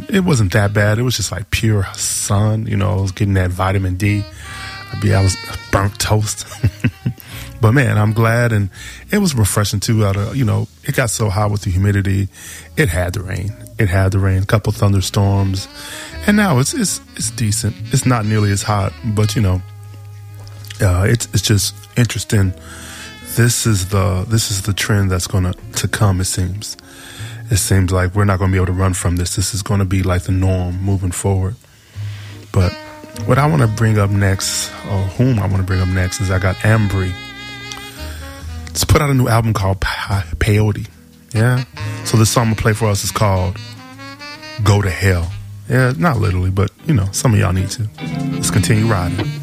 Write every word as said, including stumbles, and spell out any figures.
it wasn't that bad. It was just like pure sun. You know, I was getting that vitamin D. I'd be, I was burnt toast. But man, I'm glad, and it was refreshing too. Out of, you know, it got so hot with the humidity, it had to rain. It had to rain. A couple thunderstorms, and now it's it's it's decent. It's not nearly as hot, but you know, uh, it's it's just interesting. This is the this is the trend that's gonna to come. It seems. It seems like we're not gonna be able to run from this. This is gonna be like the norm moving forward. But what I want to bring up next, or whom I want to bring up next, is I got Ambry. It's put out a new album called Peyote. Yeah. So this song I'm gonna play for us is called Go to Hell. Yeah, not literally, but you know, some of y'all need to. Let's continue riding.